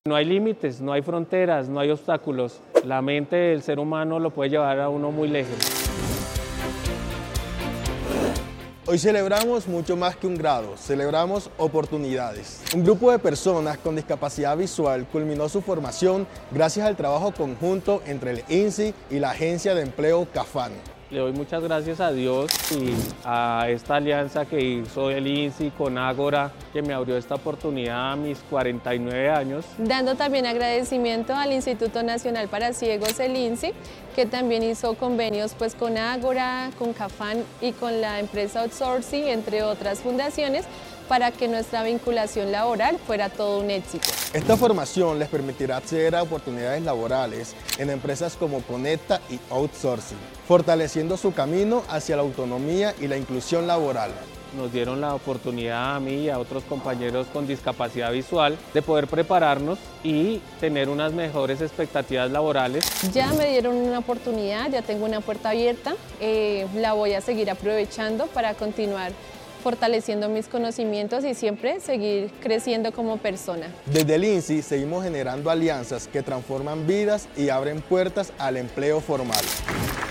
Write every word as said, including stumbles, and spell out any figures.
No hay límites, no hay fronteras, no hay obstáculos. La mente del ser humano lo puede llevar a uno muy lejos. Hoy celebramos mucho más que un grado, celebramos oportunidades. Un grupo de personas con discapacidad visual culminó su formación gracias al trabajo conjunto entre el I N S I y la agencia de empleo CAFAN. Le doy muchas gracias a Dios y a esta alianza que hizo el I N S I con Ágora, que me abrió esta oportunidad a mis cuarenta y nueve años. Dando también agradecimiento al Instituto Nacional para Ciegos, el I N S I, que también hizo convenios pues, con Ágora, con CAFAN y con la empresa Outsourcing, entre otras fundaciones, para que nuestra vinculación laboral fuera todo un éxito. Esta formación les permitirá acceder a oportunidades laborales en empresas como Conecta y Outsourcing, fortaleciendo su camino hacia la autonomía y la inclusión laboral. Nos dieron la oportunidad a mí y a otros compañeros con discapacidad visual de poder prepararnos y tener unas mejores expectativas laborales. Ya me dieron una oportunidad, ya tengo una puerta abierta, eh, la voy a seguir aprovechando para continuar fortaleciendo mis conocimientos y siempre seguir creciendo como persona. Desde el I N S I seguimos generando alianzas que transforman vidas y abren puertas al empleo formal.